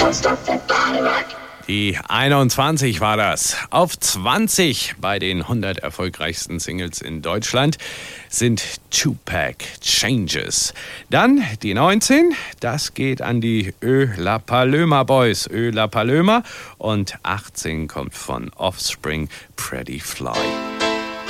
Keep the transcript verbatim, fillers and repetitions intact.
Die einundzwanzig war das. Auf zwanzig bei den hundert erfolgreichsten Singles in Deutschland sind Tupac, Changes. Dann die neunzehn, das geht an die Ö La Paloma Boys, Ö La Paloma. Und achtzehn kommt von Offspring, Pretty Fly.